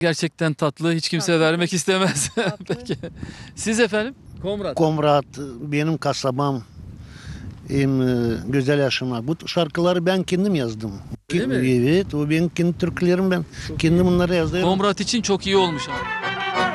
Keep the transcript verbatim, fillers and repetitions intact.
Gerçekten tatlı, hiç kimse Tatlı. vermek istemez. Tatlı. Peki. Siz efendim? Komrat. Komrat, benim kasabam, em, e, güzel yaşamak. Bu şarkıları ben kendim yazdım. Öyle mi? Evet, o benim kendi türkülerim ben. Çok kendim iyi. bunları yazdım. Komrat için çok iyi olmuş abi.